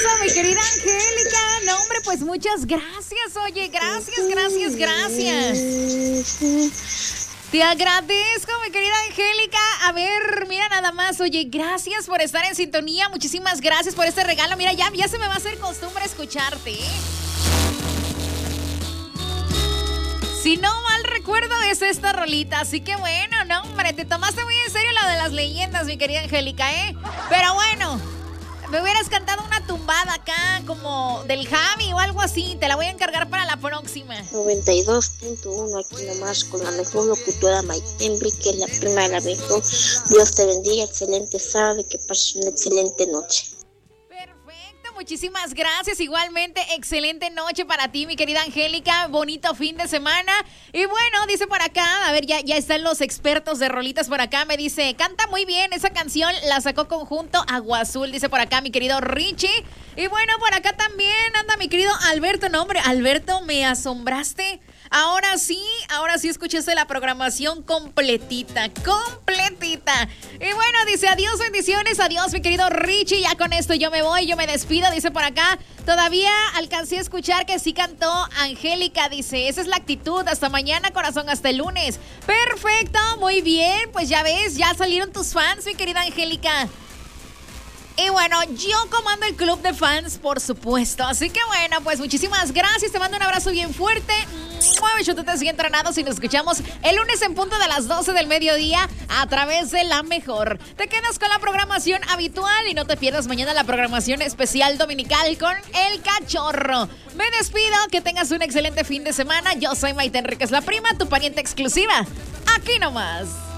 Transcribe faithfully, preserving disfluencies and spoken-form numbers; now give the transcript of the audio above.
eso, mi querida Angélica. No, hombre, pues muchas gracias, oye, gracias, gracias, gracias. Te agradezco, mi querida Angélica. A ver, mira nada más, oye, gracias por estar en sintonía. Muchísimas gracias por este regalo. Mira, ya, ya se me va a hacer costumbre escucharte, ¿eh? Si no mal recuerdo, es esta rolita. Así que bueno, no, hombre, te tomaste muy en serio la de las leyendas, mi querida Angélica, ¿eh? Pero bueno, me hubieras cantado una tumbada acá, como del Javi o algo así. Te la voy a encargar para la próxima. noventa y dos punto uno aquí nomás con la mejor locutora Maitembre, que es la prima de la mejor. Dios te bendiga, excelente sábado, que pases una excelente noche. Muchísimas gracias, igualmente, excelente noche para ti, mi querida Angélica, bonito fin de semana. Y bueno, dice por acá, a ver, ya, ya están los expertos de rolitas por acá, me dice, canta muy bien esa canción, la sacó conjunto Agua Azul, dice por acá mi querido Richie. Y bueno, por acá también anda mi querido Alberto, no hombre, Alberto, me asombraste. Ahora sí, ahora sí escuchaste la programación completita, completita. Y bueno, dice, adiós, bendiciones, adiós, mi querido Richie. Ya con esto yo me voy, yo me despido, dice por acá. Todavía alcancé a escuchar que sí cantó Angélica, dice, esa es la actitud. Hasta mañana, corazón, hasta el lunes. Perfecto, muy bien, pues ya ves, ya salieron tus fans, mi querida Angélica. Y bueno, yo comando el club de fans, por supuesto. Así que bueno, pues muchísimas gracias. Te mando un abrazo bien fuerte. Mueve chutetes y entrenados. Y nos escuchamos el lunes en punto de las doce del mediodía a través de La Mejor. Te quedas con la programación habitual y no te pierdas mañana la programación especial dominical con El Cachorro. Me despido. Que tengas un excelente fin de semana. Yo soy Maite Enríquez, la prima, tu pariente exclusiva. Aquí nomás.